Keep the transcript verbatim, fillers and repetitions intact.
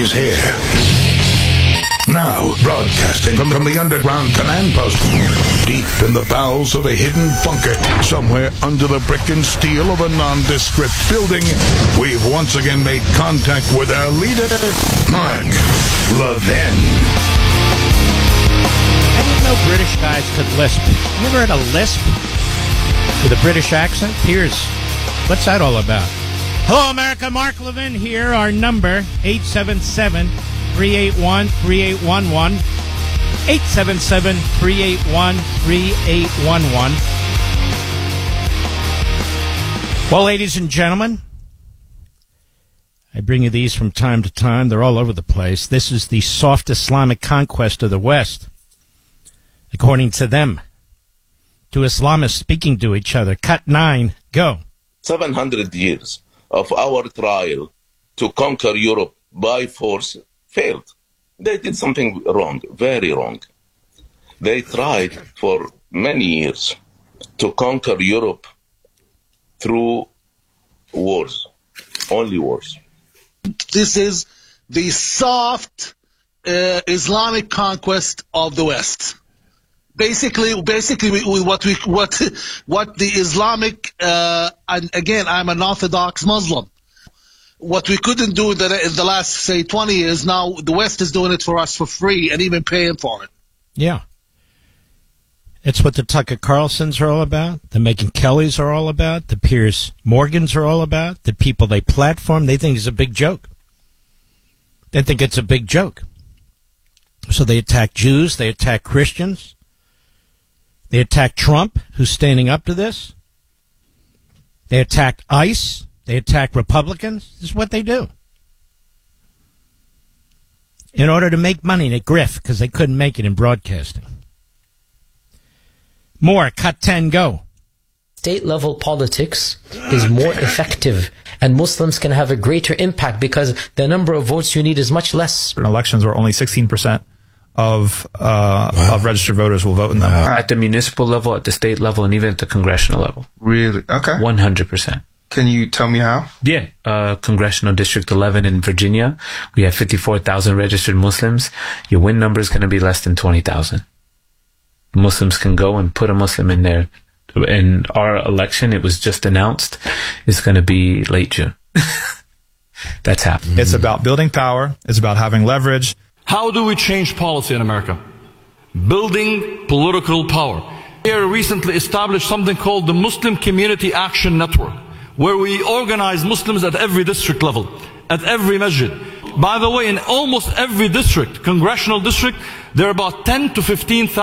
He's here. Now, broadcasting from, from the underground command post, deep in the bowels of a hidden bunker, somewhere under the brick and steel of a nondescript building, we've once again made contact with our leader, Mark Levin. I didn't know British guys could lisp. You ever heard a lisp with a British accent? Piers, what's that all about? Hello, America. Mark Levin here. Our number, eight seven seven, three eight one, three eight one one. eight seven seven, three eight one, three eight one one. Well, ladies and gentlemen, I bring you these from time to time. They're all over the place. This is the soft Islamic conquest of the West, according to them. To Islamists speaking to each other. Cut nine. Go. seven hundred years of our trial to conquer Europe by force failed. They did something wrong, very wrong. They tried for many years to conquer Europe through wars, only wars. This is the soft uh, Islamic conquest of the West. Basically, basically, we, we, what we what what the Islamic uh, and again, I'm an Orthodox Muslim. What we couldn't do in the, in the last, say, twenty years, now the West is doing it for us for free and even paying for it. Yeah. It's what the Tucker Carlsons are all about, the Megyn Kellys are all about, the Piers Morgans are all about, the people they platform. They think it's a big joke. They think it's a big joke. So they attack Jews, they attack Christians, they attack Trump, who's standing up to this. They attack ICE. They attack Republicans. This is what they do. In order to make money to grift, because they couldn't make it in broadcasting. More. Cut ten. Go. State-level politics is more effective, and Muslims can have a greater impact because the number of votes you need is much less. In elections where only sixteen percent of uh, wow. of registered voters will vote in them. Wow. At the municipal level, at the state level, and even at the congressional level. Really? Okay. one hundred percent. Can you tell me how? Yeah. Uh, Congressional District eleven in Virginia, we have fifty-four thousand registered Muslims. Your win number is going to be less than twenty thousand. Muslims can go and put a Muslim in there. In our election, it was just announced, it's going to be late June. That's happening. It's about building power. It's about having leverage. How do we change policy in America? Building political power. We recently established something called the Muslim Community Action Network, where we organize Muslims at every district level, at every masjid. By the way, in almost every district, congressional district, there are about ten to fifteen thousand